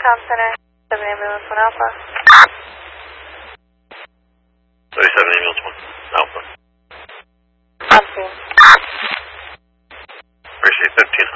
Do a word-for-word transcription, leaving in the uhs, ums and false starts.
Com Center, seven ambulance one Alpha. thirty-seven ambulance one Alpha. On scene. Appreciate fifteen